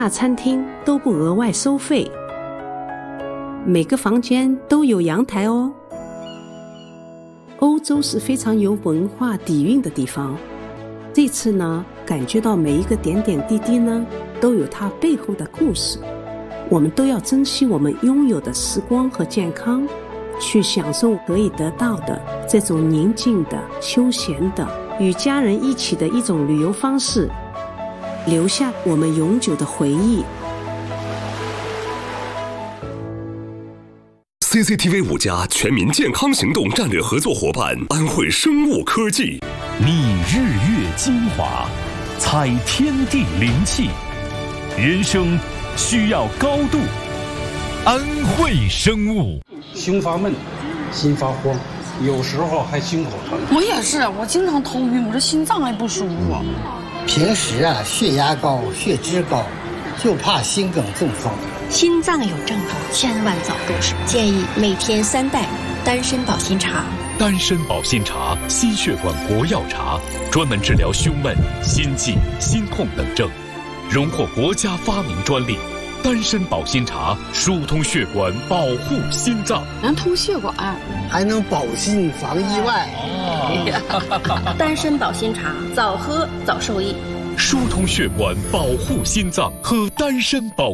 大餐厅都不额外收费，每个房间都有阳台哦。欧洲是非常有文化底蕴的地方，这次呢，感觉到每一个点点滴滴呢，都有它背后的故事。我们都要珍惜我们拥有的时光和健康，去享受可以得到的这种宁静的、休闲的、与家人一起的一种旅游方式，留下我们永久的回忆。 CCTV 5+全民健康行动战略合作伙伴安徽生物科技， 觅日月精华，采天地灵气，人生需要高度。安徽生物， 胸发闷，心发慌，有时候还心口疼。 我也是，我经常头晕，我这心脏还不舒服。 平时血压高、血脂高，就怕心梗中风。 心脏有症状，千万早入手。建议每天3袋丹参保心茶。 丹参保心茶，心血管国药茶，专门治疗胸闷、心悸、心痛等症，荣获国家发明专利。丹参保心茶疏通血管，保护心脏， 能通血管， 还能保心防意外。 丹参保心茶，早喝早受益。 疏通血管，保护心脏，喝丹参保